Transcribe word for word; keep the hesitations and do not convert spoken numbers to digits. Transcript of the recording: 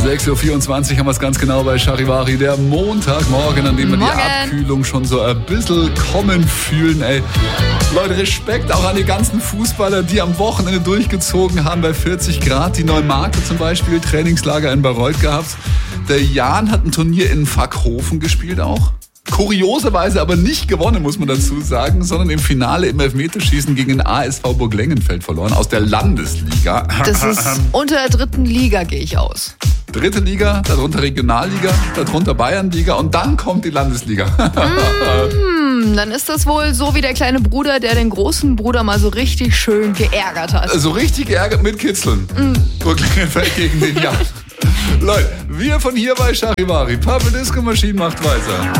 sechs Uhr vierundzwanzig haben wir es ganz genau bei Charivari. Der Montagmorgen, an dem wir Morgen. die Abkühlung schon so ein bisschen kommen fühlen. Ey. Leute, Respekt auch an die ganzen Fußballer, die am Wochenende durchgezogen haben bei vierzig Grad. Die Neumarkte zum Beispiel, Trainingslager in Bayreuth gehabt. Der Jan hat ein Turnier in Fackhofen gespielt auch. Kurioserweise aber nicht gewonnen, muss man dazu sagen, sondern im Finale im Elfmeterschießen gegen den A S V Burg-Lengenfeld verloren, aus der Landesliga. Das ist unter der dritten Liga, gehe ich aus. Dritte Liga, darunter Regionalliga, darunter Bayernliga und dann kommt die Landesliga. Hm, dann ist das wohl so wie der kleine Bruder, der den großen Bruder mal so richtig schön geärgert hat. So richtig geärgert mit Kitzeln. Mm. Burg-Lengenfeld gegen den Jan. Leute, wir von hier bei Charivari. Purple Disco Machine macht weiter.